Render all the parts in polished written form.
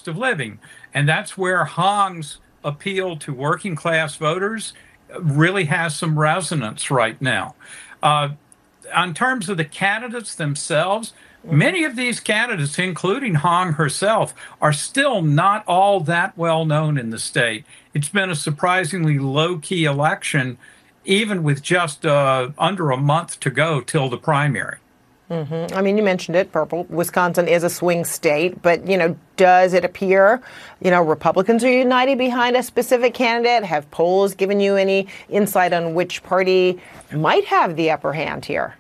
cost of living. And that's where Hong's appeal to working class voters really has some resonance right now. On terms of the candidates themselves, many of these candidates, including Hong herself, are still not all that well known in the state. It's been a surprisingly low-key election, even with just under a month to go till the primary. I mean, you mentioned it, Purple. Wisconsin is a swing state, but, does it appear, Republicans are united behind a specific candidate? Have polls given you any insight on which party might have the upper hand here?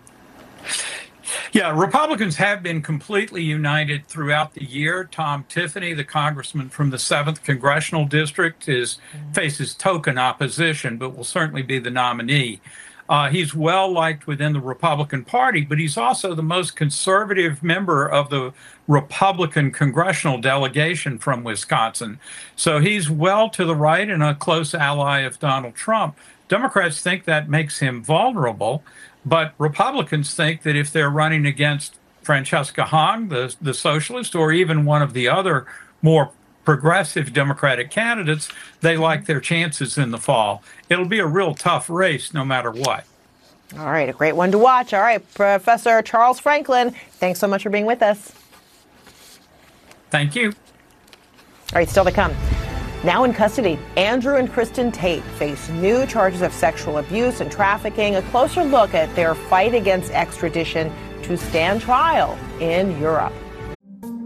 Yeah, Republicans have been completely united throughout the year. Tom Tiffany, the congressman from the 7th Congressional District, faces token opposition, but will certainly be the nominee. He's well liked within the Republican Party, but he's also the most conservative member of the Republican congressional delegation from Wisconsin. So he's well to the right and a close ally of Donald Trump. Democrats think that makes him vulnerable, but Republicans think that if they're running against Francesca Hong, the socialist, or even one of the other more progressive Democratic candidates, they like their chances in the fall. It'll be a real tough race no matter what. All right, a great one to watch. All right, Professor Charles Franklin, thanks so much for being with us. Thank you. All right, still to come. Now in custody, Andrew and Kristen Tate face new charges of sexual abuse and trafficking. A closer look at their fight against extradition to stand trial in Europe.